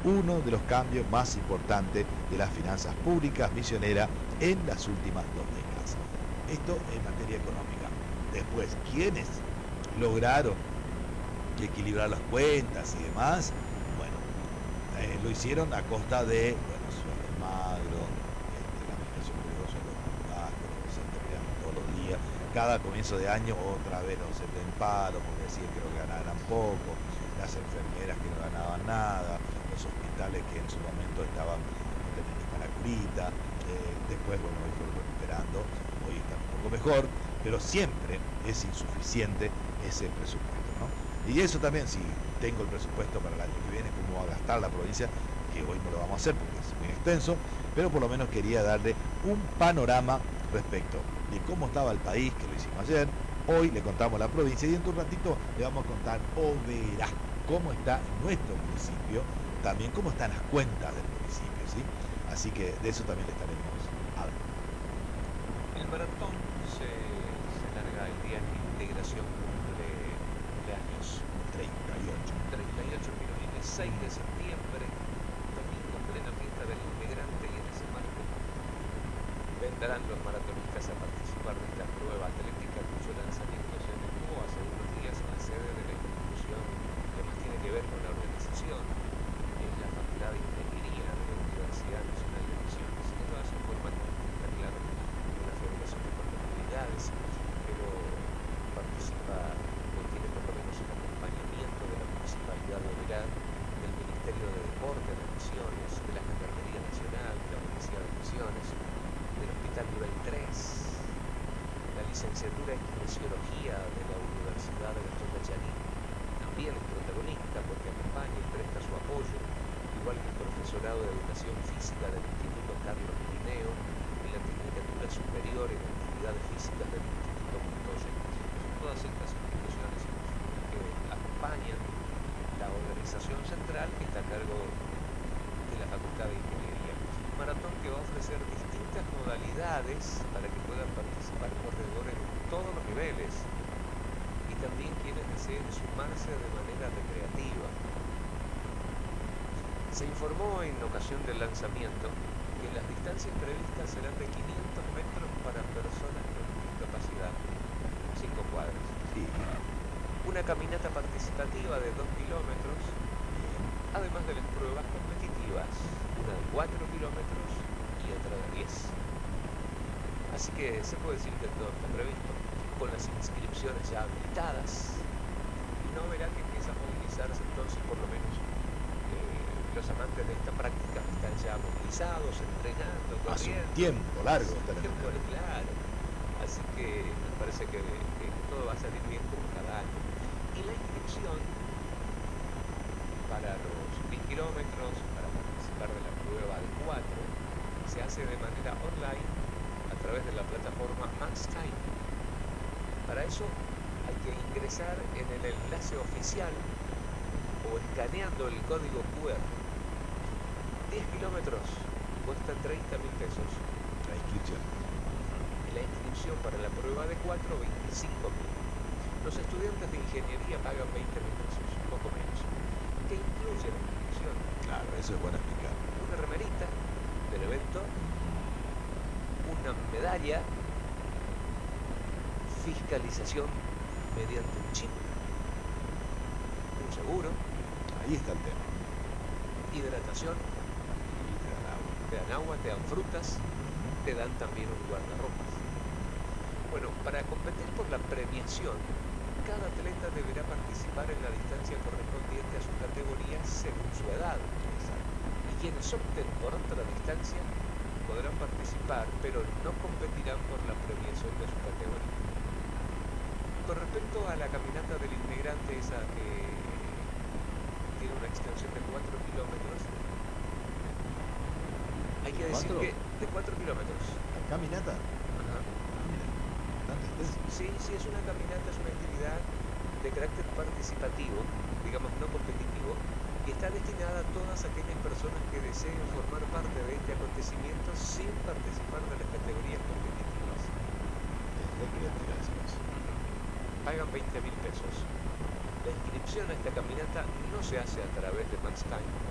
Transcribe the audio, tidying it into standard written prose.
uno de los cambios más importantes de las finanzas públicas misioneras en las últimas 2 décadas. Esto en materia económica. Después, ¿quiénes lograron equilibrar las cuentas y demás? Bueno, lo hicieron a costa de sueldos magros, la administración peligrosa de los gastos, los docentes peleando todos los días. Cada comienzo de año otra vez los docentes en paro porque decían que no ganaran poco, las enfermeras que no ganaban nada, los hospitales que en su momento estaban teniendo para curita. Después, bueno, hoy fueron recuperando, hoy están un poco mejor, pero siempre es insuficiente ese presupuesto, ¿no? Y eso también, si tengo el presupuesto para el año que viene, cómo va a gastar la provincia, que hoy no lo vamos a hacer porque es muy extenso, pero por lo menos quería darle un panorama respecto de cómo estaba el país, que lo hicimos ayer. Hoy le contamos la provincia y dentro de un ratito le vamos a contar o verá cómo está nuestro municipio, también cómo están las cuentas del municipio, ¿sí? Así que de eso también le estaremos hablando. El maratón se larga el día de integración de años 38 Pirulines, 6 de septiembre, domingo, plena fiesta del integrante, y en ese marco vendrán los maratonistas a participar de esta prueba atlética cuyo lanzamiento se efectuó hace unos días en la sede de la institución que más tiene que ver con la organización, en la Facultad de Ingeniería de la Universidad Nacional de Misiones. Esto hace forma, está claro, de una federación de colectividades, pero participa o tiene por lo menos el acompañamiento de la Municipalidad de Oberá, del Ministerio de Deporte de Misiones, de la Gendarmería Nacional, de la Policía de Misiones, del Hospital Nivel 3, la licenciatura en Kinesiología de la Universidad de Gastón Macharí, también es protagonista porque acompaña y presta su apoyo, igual que el profesorado de Educación Física del Instituto Carlos Pirineo y la Tecnicatura Superior en Actividades Físicas del Instituto Montoya. Son todas estas instituciones que acompañan la organización central que está a cargo de la Facultad de Ingeniería. Un maratón que va a ofrecer distintas modalidades para que puedan participar corredores de todos los niveles y también quienes deseen sumarse de manera recreativa. Se informó en ocasión del lanzamiento que las distancias previstas serán de 500 metros para personas con discapacidad, 5 cuadras. Sí. Una caminata participativa de 2 kilómetros, además de las pruebas competitivas, una de 4 kilómetros y otra de 10. Así que se puede decir que todo está previsto, con las inscripciones ya habilitadas. No verá que empieza a movilizarse entonces, por lo menos los amantes de esta práctica están ya movilizados, entrenando, corriendo. Hace un tiempo largo están entrenando. Claro. Así que me parece que todo va a salir bien como cada año. Y la inscripción para los 10 kilómetros, para participar de la prueba de 4, se hace de manera online a través de la plataforma MaxTime. Para eso hay que ingresar en el enlace oficial o escaneando el código QR. 10 kilómetros cuesta 30.000 pesos. La inscripción. La inscripción para la prueba de 4, 25.000. Los estudiantes de ingeniería pagan 20.000 pesos, un poco menos. ¿Qué incluye la inscripción? Claro, eso es bueno explicar. Una remerita del evento, una medalla, fiscalización mediante un chip, un seguro. Ahí está el tema. Hidratación, te dan agua, te dan frutas, te dan también un guardarropas. Bueno, para competir por la premiación, cada atleta deberá participar en la distancia correspondiente a su categoría según su edad. Y quienes opten por otra distancia podrán participar, pero no competirán por la premiación de su categoría. Con respecto a la caminata del integrante, esa que tiene una extensión de 4 kilómetros, hay que decir que de 4 kilómetros. ¿La caminata? Ajá. Sí, es una caminata, es una actividad de carácter participativo, digamos no competitivo, y está destinada a todas aquellas personas que deseen formar parte de este acontecimiento sin participar de las categorías competitivas. Pagan 20.000 pesos. La inscripción a esta caminata no se hace a través de MaxTime,